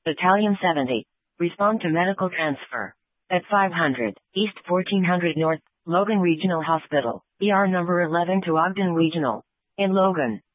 Battalion 70. Respond to medical transfer. At 500, East 1400 North, Logan Regional Hospital, ER number 11 to Ogden Regional. In Logan.